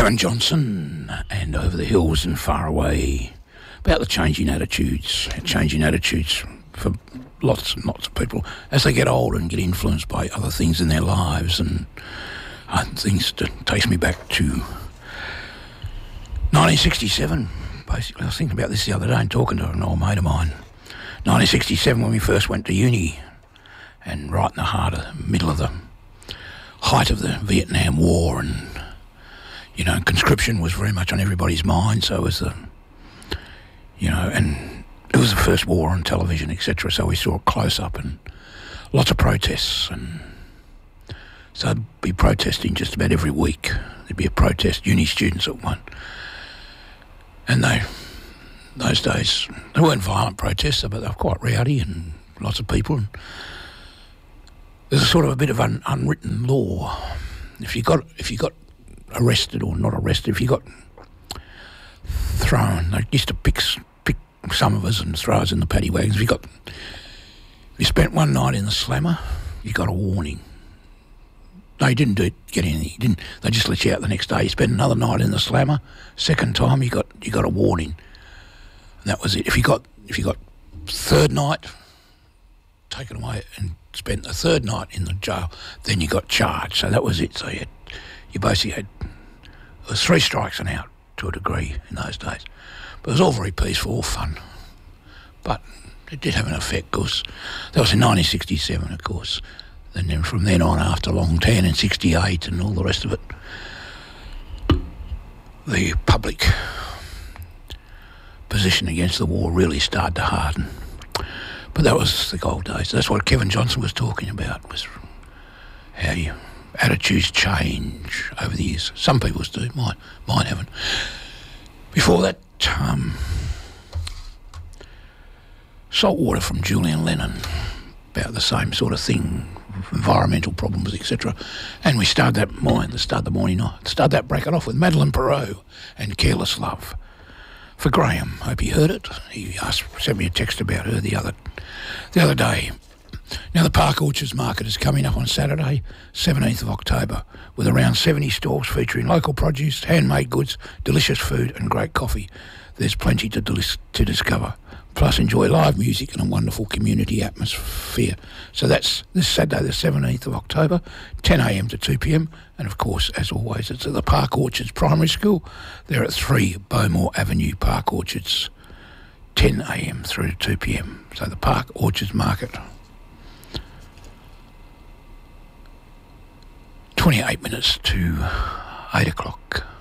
Kevin Johnson and Over the Hills and Far Away, about the changing attitudes for lots and lots of people as they get older and get influenced by other things in their lives. And things that takes me back to 1967, basically. I was thinking about this the other day and talking to an old mate of mine. 1967, when we first went to uni, and right in the heart of the middle of the height of the Vietnam War, and conscription was very much on everybody's mind. So was and it was the first war on television, etc. So we saw it close up, and lots of protests, and so I'd be protesting just about every week. There'd be a protest, uni students at one, and those days they weren't violent protests, but they were quite rowdy and lots of people. And there's a sort of a bit of an unwritten law. If you got arrested or not arrested, if you got thrown, they used to pick some of us and throw us in the paddy wagons. If you spent one night in the slammer, you got a warning. No, you didn't get anything. They just let you out the next day. You spent another night in the slammer. Second time, you got a warning. And that was it. If you got third night, taken away and spent a third night in the jail, then you got charged. So that was it. So you basically had, it was 3 strikes and out to a degree in those days. But it was all very peaceful, all fun. But it did have an effect, because that was in 1967, of course. And then from then on, after Long Tan in 68 and all the rest of it, the public position against the war really started to harden. But that was the old days. That's what Kevin Johnson was talking about, was how your attitudes change over the years. Some people's do, mine haven't. Before that, Saltwater from Julian Lennon, about the same sort of thing, environmental problems, etc. And we started that bracket off with Madeleine Perreault and Careless Love. For Graham, hope he heard it. He sent me a text about her the other day. Now, the Park Orchards Market is coming up on Saturday, 17th of October, with around 70 stalls featuring local produce, handmade goods, delicious food and great coffee. There's plenty to discover. Plus, enjoy live music and a wonderful community atmosphere. So that's this Saturday, the 17th of October, 10 a.m. to 2 p.m. And, of course, as always, it's at the Park Orchards Primary School. They're at 3 Bowmore Avenue, Park Orchards, 10 a.m. through to 2 p.m. So the Park Orchards Market. 28 minutes to 8 o'clock.